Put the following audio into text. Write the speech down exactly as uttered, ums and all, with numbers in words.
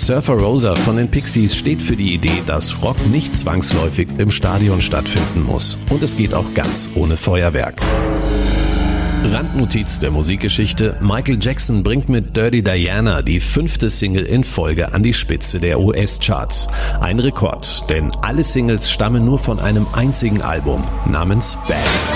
Surfer Rosa von den Pixies steht für die Idee, dass Rock nicht zwangsläufig im Stadion stattfinden muss. Und es geht auch ganz ohne Feuerwerk. Randnotiz der Musikgeschichte: Michael Jackson bringt mit Dirty Diana die fünfte Single in Folge an die Spitze der U S-Charts. Ein Rekord, denn alle Singles stammen nur von einem einzigen Album namens Bad.